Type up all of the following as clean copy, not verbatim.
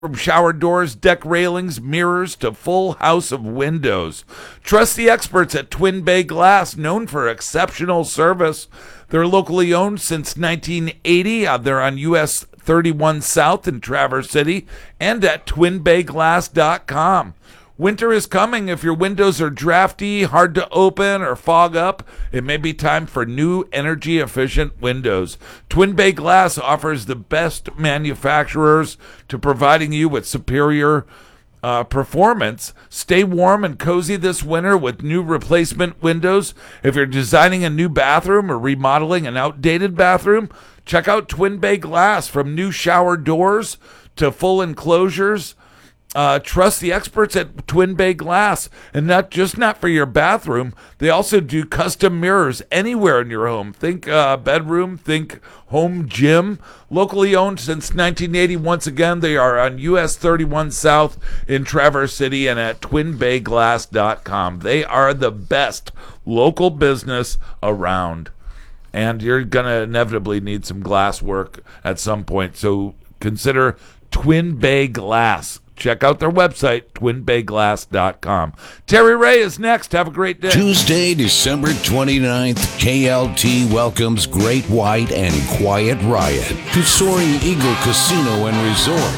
From shower doors, deck railings, mirrors to full house of windows. Trust the experts at Twin Bay Glass, known for exceptional service. They're locally owned since 1980. They're on US 31 South in Traverse City and at twinbayglass.com. Winter is coming. If your windows are drafty, hard to open, or fog up, it may be time for new energy-efficient windows. Twin Bay Glass offers the best manufacturers to providing you with superior performance. Stay warm and cozy this winter with new replacement windows. If you're designing a new bathroom or remodeling an outdated bathroom, check out Twin Bay Glass. From new shower doors to full enclosures, trust the experts at Twin Bay Glass. And not for your bathroom, they also do custom mirrors anywhere in your home. Think bedroom, think home gym. Locally owned since 1980. Once again, they are on US 31 South in Traverse City and at twinbayglass.com. They are the best local business around. And you're going to inevitably need some glass work at some point. So consider Twin Bay Glass. Check out their website, twinbayglass.com. Terry Ray is next. Have a great day. Tuesday, December 29th, KLT welcomes Great White and Quiet Riot to Soaring Eagle Casino and Resort.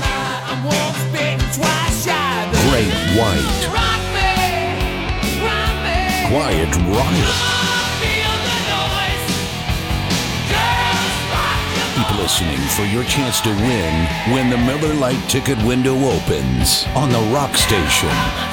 Great White. Quiet Riot. Keep listening for your chance to win when the Miller Lite ticket window opens on the Rock Station.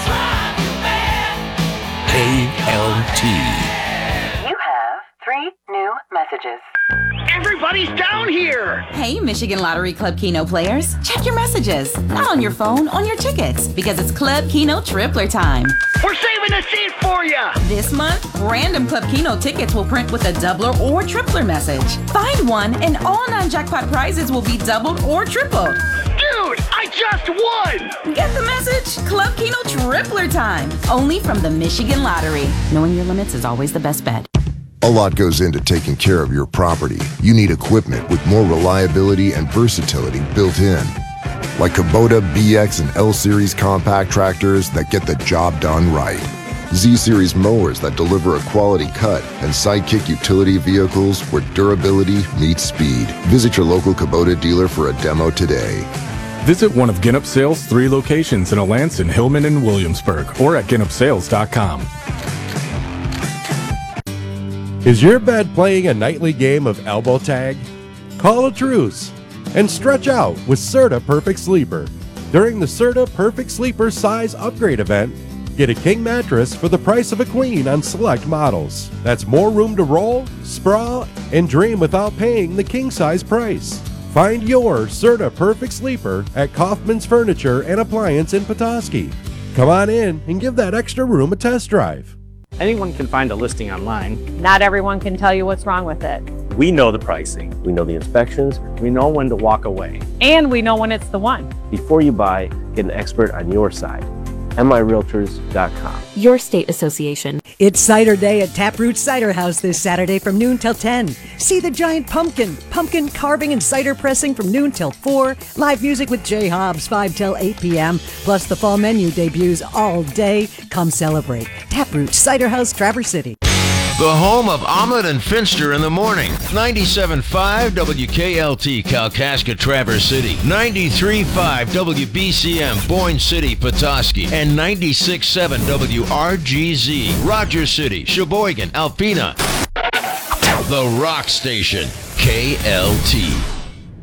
KLT. You have 3 new messages. Everybody's down here! Hey, Michigan Lottery Club Keno players. Check your messages. Not on your phone, on your tickets. Because it's Club Keno Tripler time. We're saving a seat for you! This month, random Club Keno tickets will print with a doubler or tripler message. Find one and all non-jackpot prizes will be doubled or tripled. Dude, I just won! Get the message? Club Keno Tripler time. Only from the Michigan Lottery. Knowing your limits is always the best bet. A lot goes into taking care of your property. You need equipment with more reliability and versatility built in. Like Kubota BX and L Series compact tractors that get the job done right. Z Series mowers that deliver a quality cut, and Sidekick utility vehicles where durability meets speed. Visit your local Kubota dealer for a demo today. Visit one of Ginup Sales' 3 locations in Alanson, Hillman, and Williamsburg, or at GinupSales.com. Is your bed playing a nightly game of elbow tag? Call a truce and stretch out with Serta Perfect Sleeper. During the Serta Perfect Sleeper size upgrade event, get a king mattress for the price of a queen on select models. That's more room to roll, sprawl, and dream without paying the king size price. Find your Serta Perfect Sleeper at Kaufman's Furniture and Appliance in Petoskey. Come on in and give that extra room a test drive. Anyone can find a listing online. Not everyone can tell you what's wrong with it. We know the pricing. We know the inspections. We know when to walk away. And we know when it's the one. Before you buy, get an expert on your side. MIRealtors.com. Your state association. It's Cider Day at Taproot Cider House this Saturday from noon till 10. See the giant pumpkin carving and cider pressing from noon till 4. Live music with Jay Hobbs 5 till 8 p.m. Plus the fall menu debuts all day. Come celebrate. Taproot Cider House, Traverse City. The home of Ahmed and Finster in the morning. 97.5 WKLT, Kalkaska, Traverse City. 93.5 WBCM, Boyne City, Petoskey. And 96.7 WRGZ, Rogers City, Sheboygan, Alpena. The Rock Station, KLT.